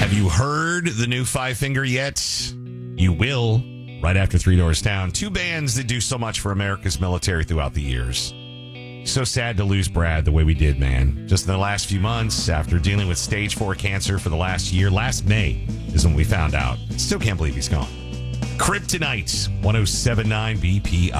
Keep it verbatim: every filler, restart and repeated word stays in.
Have you heard the new Five Finger yet? You will right after Three Doors Down. Two bands that do so much for America's military throughout the years. So sad to lose Brad the way we did, man. Just in the last few months, after dealing with stage four cancer for the last year, last May is when we found out. Still can't believe he's gone. Kryptonite, one oh seven point nine B P I.